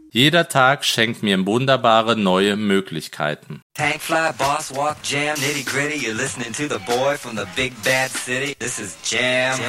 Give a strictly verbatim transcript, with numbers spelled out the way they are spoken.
Jeder Tag schenkt mir wunderbare neue Möglichkeiten. Tankfly, Boss Walk, Jam, Nitty Gritty. You're listening to the boy from the big bad city. This is Jam